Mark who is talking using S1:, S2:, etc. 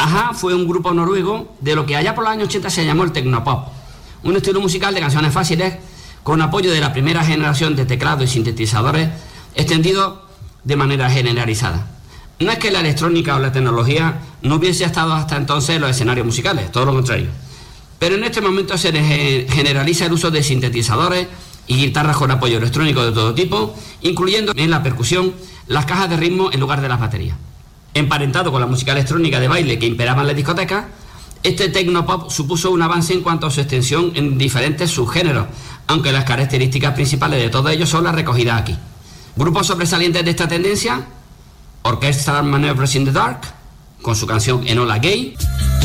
S1: A-ha fue un grupo noruego de lo que allá por los años 80 se llamó el tecnopop, un estilo musical de canciones fáciles con apoyo de la primera generación de teclados y sintetizadores extendido de manera generalizada. No es que la electrónica o la tecnología no hubiese estado hasta entonces en los escenarios musicales, todo lo contrario. Pero en este momento se generaliza el uso de sintetizadores y guitarras con apoyo electrónico de todo tipo, incluyendo en la percusión las cajas de ritmo en lugar de las baterías. Emparentado con la música electrónica de baile que imperaba en las discotecas, este tecnopop supuso un avance en cuanto a su extensión en diferentes subgéneros, aunque las características principales de todos ellos son las recogidas aquí. Grupos sobresalientes de esta tendencia: Orchestral Manoeuvres in the Dark, con su canción Enola Gay.